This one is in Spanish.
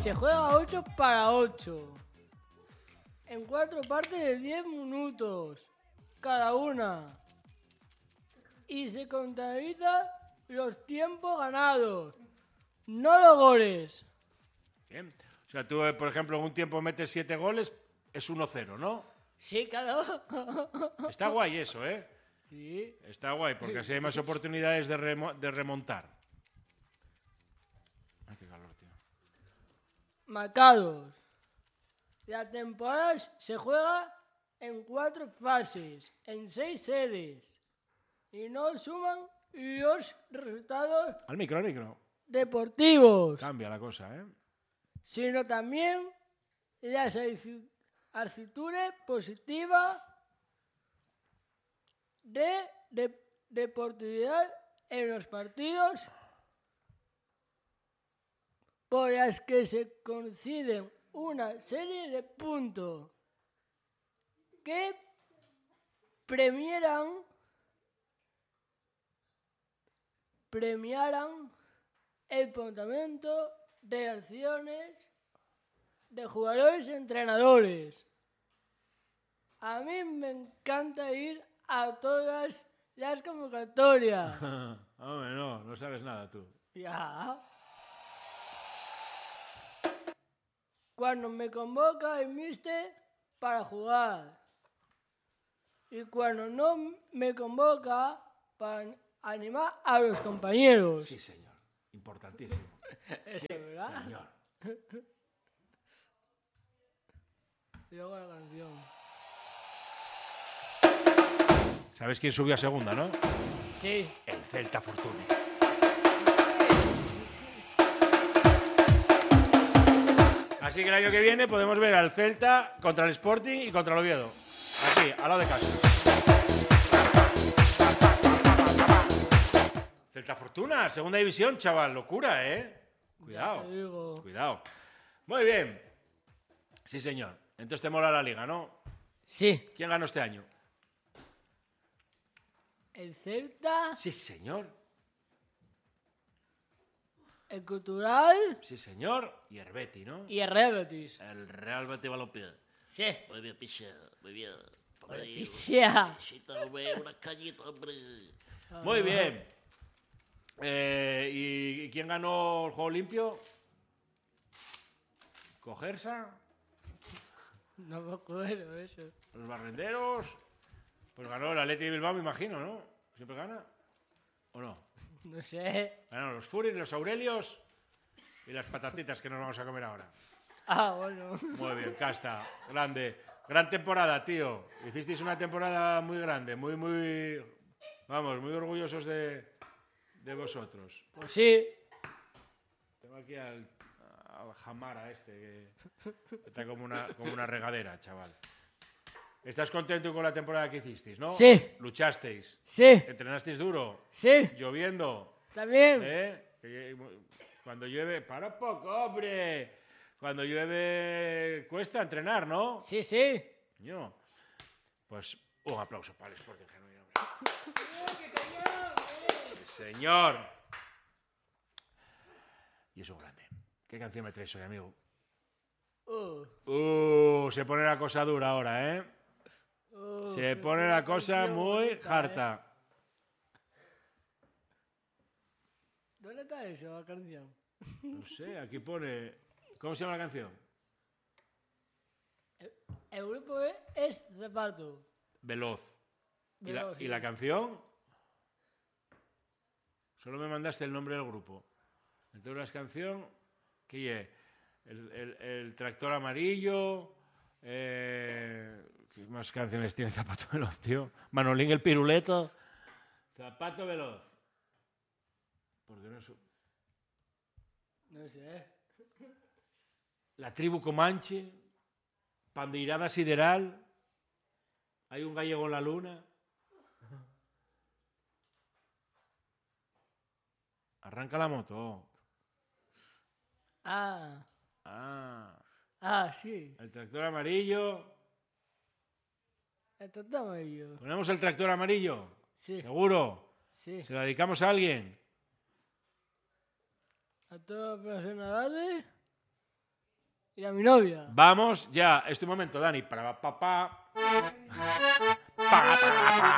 se juega 8 para 8. En 4 partes de 10 minutos cada una. Y se contabilizan los tiempos ganados, no los goles. Bien. O sea, tú, por ejemplo, en un tiempo metes 7 goles, es 1-0, ¿no? Sí, claro. Está guay eso, ¿eh? Sí. Está guay, porque así hay más oportunidades de remontar. Ay, qué calor, tío. Marcados. La temporada se juega en 4 fases, en 6 sedes. Y no suman los resultados Al micro. deportivos, Cambia la cosa, ¿eh? sino también las actitudes positivas de deportividad en los partidos por las que se conceden una serie de puntos que premiarán el planteamiento de acciones de jugadores y entrenadores. A mí me encanta ir a todas las convocatorias. Hombre, no sabes nada tú. Ya. Cuando me convoca el míster para jugar. Y cuando no me convoca para animar a los compañeros. Sí, señor. Importantísimo. Eso, ¿verdad? Señor. Y luego la canción. ¿Sabes quién subió a segunda, no? Sí. El Celta Fortuna. Así que el año que viene podemos ver al Celta contra el Sporting y contra el Oviedo. Aquí, al lado de casa. Celta Fortuna, segunda división, chaval. Locura, ¿eh? Cuidado. Ya te digo. Cuidado. Muy bien. Sí, señor. Entonces te mola la liga, ¿no? Sí. ¿Quién ganó este año? El Celta, Sí, señor. el Cultural Sí, señor. Y el Betis, ¿no? y el Real Betis. El Real Betis Balompié. Sí. Muy bien, picha, muy bien. Y sea. Pichita, hombre, una cañita, hombre. Muy bien. ¿Y quién ganó el juego limpio? ¿Cogersa? No me acuerdo eso. ¿Los barrenderos? Pues ganó el Athletic de Bilbao, me imagino, ¿no? ¿Siempre gana? ¿O no? No sé. Ganaron los Furis, los Aurelios y las patatitas que nos vamos a comer ahora. Ah, bueno. Muy bien, Casta. Grande. Gran temporada, tío. Hicisteis una temporada muy grande, muy... Vamos, muy orgullosos de vosotros. Pues sí. Tengo aquí al Jamara este, que está como una regadera, chaval. ¿Estás contento con la temporada que hicisteis, no? Sí. ¿Luchasteis? Sí. ¿Entrenasteis duro? Sí. ¿Lloviendo? También. Cuando llueve... ¡Para poco, hombre! Cuando llueve cuesta entrenar, ¿no? Sí, sí. Coño. Pues un aplauso para el Sporting Genuino. Señor. Y eso grande. ¿Qué canción me traes hoy, amigo? Se pone la cosa dura ahora, ¿eh? Se pone la cosa muy harta. ¿Dónde está eso, la canción? No sé, aquí pone... ¿Cómo se llama la canción? El grupo es Zapato. Veloz. Veloz, ¿Y la canción? Solo me mandaste el nombre del grupo. Entonces la canción... ¿Qué es? El tractor amarillo... ¿Qué más canciones tiene Zapato Veloz, tío? Manolín el piruleto. Zapato Veloz. ¿Por qué no? No sé. La tribu Comanche. Pandeirada sideral. Hay un gallego en la luna. Arranca la moto. Ah, sí. El tractor amarillo. Esto está amarillo. ¿Ponemos el tractor amarillo? Sí. ¿Seguro? Sí. ¿Se lo dedicamos a alguien? ¿A toda operación Arade? Y a mi novia. Vamos ya, es tu momento, Dani. Para pa pa. Pa pa pa.